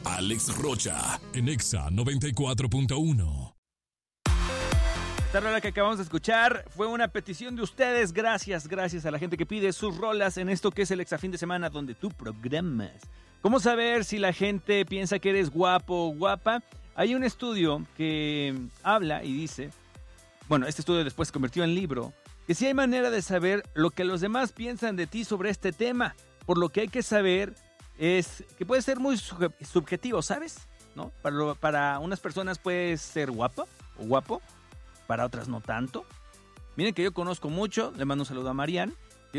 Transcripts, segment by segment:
Alex Rocha, en Exa 94.1. Esta rola que acabamos de escuchar fue una petición de ustedes. Gracias a la gente que pide sus rolas en esto que es el Exa Fin de Semana, donde tú programas. ¿Cómo saber si la gente piensa que eres guapo o guapa? Hay un estudio que habla y dice, bueno, este estudio después se convirtió en libro, que sí hay manera de saber lo que los demás piensan de ti sobre este tema. Por lo que hay que saber es que puede ser muy subjetivo, ¿sabes? ¿No? Para unas personas puede ser guapo o guapo. Para otras no tanto. Miren que yo conozco mucho. Le mando un saludo a Marian.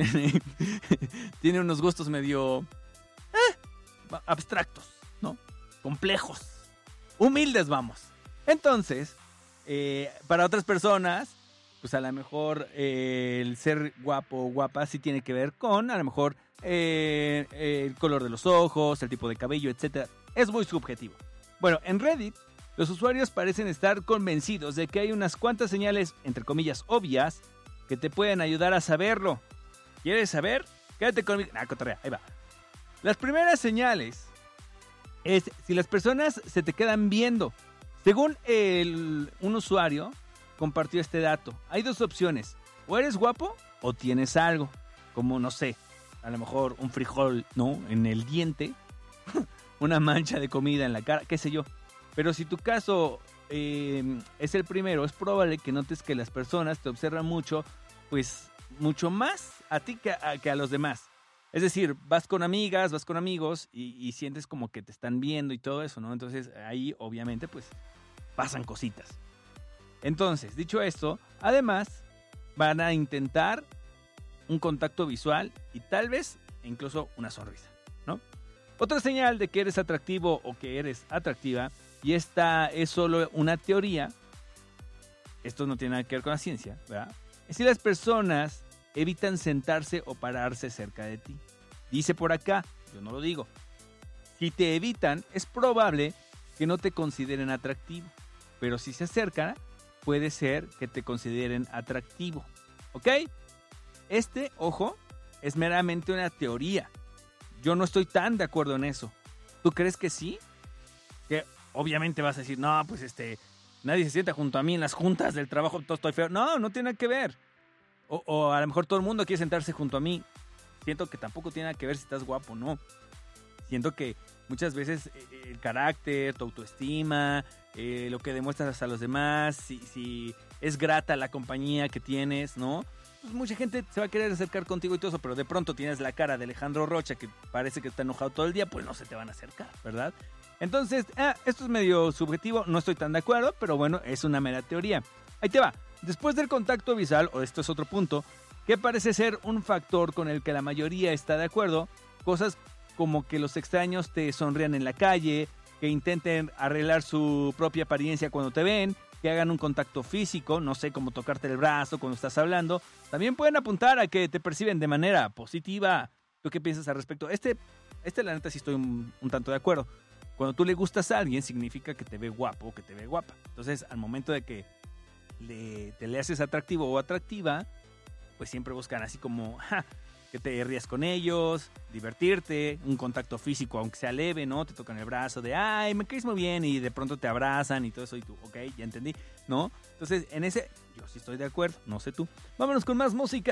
Tiene unos gustos medio abstractos, ¿no? Complejos. Humildes, vamos. Entonces, para otras personas, pues a lo mejor el ser guapo o guapa sí tiene que ver con, a lo mejor, el color de los ojos, el tipo de cabello, etc. Es muy subjetivo. Bueno, en Reddit, los usuarios parecen estar convencidos de que hay unas cuantas señales, entre comillas, obvias, que te pueden ayudar a saberlo. ¿Quieres saber? Quédate conmigo. Cotorrea, ahí va. Las primeras señales es si las personas se te quedan viendo. Según un usuario compartió este dato, hay dos opciones. O eres guapo o tienes algo. Como, no sé, a lo mejor un frijol, ¿no? En el diente. Una mancha de comida en la cara, qué sé yo. Pero si tu caso es el primero, es probable que notes que las personas te observan mucho, pues mucho más a ti que a los demás. Es decir, vas con amigas, vas con amigos y sientes como que te están viendo y todo eso, ¿no? Entonces ahí obviamente pues pasan cositas. Entonces, dicho esto, además van a intentar un contacto visual y tal vez incluso una sonrisa, ¿no? Otra señal de que eres atractivo o que eres atractiva, y esta es solo una teoría, esto no tiene nada que ver con la ciencia, ¿verdad? Es si las personas evitan sentarse o pararse cerca de ti. Dice por acá, yo no lo digo, si te evitan es probable que no te consideren atractivo, pero si se acercan puede ser que te consideren atractivo, ¿ok? Ojo, es meramente una teoría. Yo no estoy tan de acuerdo en eso. ¿Tú crees que sí? Que obviamente vas a decir, no, pues nadie se sienta junto a mí en las juntas del trabajo, todo estoy feo. No, no tiene nada que ver. O a lo mejor todo el mundo quiere sentarse junto a mí. Siento que tampoco tiene nada que ver si estás guapo o no. Siento que muchas veces el carácter, tu autoestima, lo que demuestras a los demás, si es grata la compañía que tienes, ¿no? Pues mucha gente se va a querer acercar contigo y todo eso, pero de pronto tienes la cara de Alejandro Rocha que parece que está enojado todo el día, pues no se te van a acercar, ¿verdad? Entonces, esto es medio subjetivo, no estoy tan de acuerdo, pero bueno, es una mera teoría. Ahí te va. Después del contacto visual, o esto es otro punto, que parece ser un factor con el que la mayoría está de acuerdo, cosas como que los extraños te sonrían en la calle, que intenten arreglar su propia apariencia cuando te ven, que hagan un contacto físico, no sé, como tocarte el brazo cuando estás hablando, también pueden apuntar a que te perciben de manera positiva. ¿Tú qué piensas al respecto? La neta sí estoy un tanto de acuerdo. Cuando tú le gustas a alguien significa que te ve guapo o que te ve guapa. Entonces, al momento de que te le haces atractivo o atractiva, pues siempre buscan así como que te rías con ellos, divertirte, un contacto físico aunque sea leve, ¿no? Te tocan el brazo de, ay, me caes muy bien, y de pronto te abrazan y todo eso y tú, ok, ya entendí, ¿no? Entonces, yo sí estoy de acuerdo, no sé tú. Vámonos con más música.